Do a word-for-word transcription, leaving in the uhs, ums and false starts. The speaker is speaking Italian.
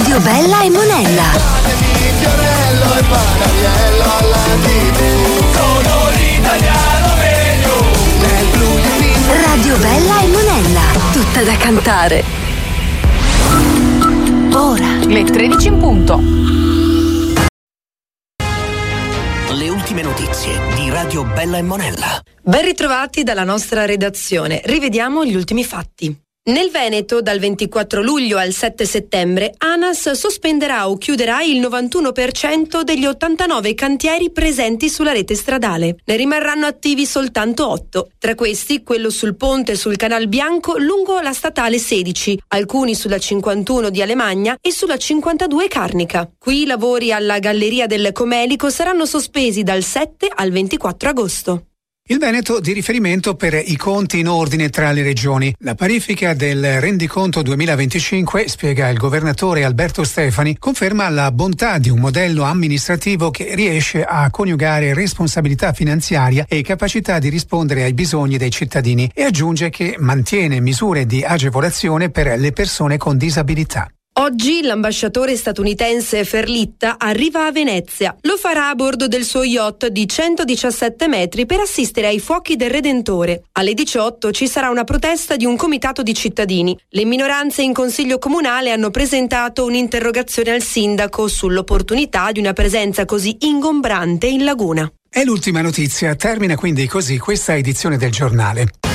Radio Bella e Monella. Fiorello e Panariello alla tivù. Sono l'italiano meglio nel blu di Radio Bella e Monella, tutta da cantare. Ora le tredici in punto. Le ultime notizie di Radio Bella e Monella. Ben ritrovati dalla nostra redazione. Rivediamo gli ultimi fatti. Nel Veneto, dal ventiquattro luglio al sette settembre, ANAS sospenderà o chiuderà il novantuno per cento degli ottantanove cantieri presenti sulla rete stradale. Ne rimarranno attivi soltanto otto. Tra questi, quello sul ponte sul Canal Bianco lungo la statale sedici, alcuni sulla cinquantuno di Alemagna e sulla cinquantadue Carnica. Qui i lavori alla Galleria del Comelico saranno sospesi dal sette al ventiquattro agosto. Il Veneto di riferimento per i conti in ordine tra le regioni. La parifica del rendiconto duemilaventicinque, spiega il governatore Alberto Stefani, conferma la bontà di un modello amministrativo che riesce a coniugare responsabilità finanziaria e capacità di rispondere ai bisogni dei cittadini e aggiunge che mantiene misure di agevolazione per le persone con disabilità. Oggi l'ambasciatore statunitense Ferlitta arriva a Venezia. Lo farà a bordo del suo yacht di centodiciassette metri per assistere ai fuochi del Redentore. Alle diciotto ci sarà una protesta di un comitato di cittadini. Le minoranze in consiglio comunale hanno presentato un'interrogazione al sindaco sull'opportunità di una presenza così ingombrante in laguna. È l'ultima notizia. Termina quindi così questa edizione del giornale.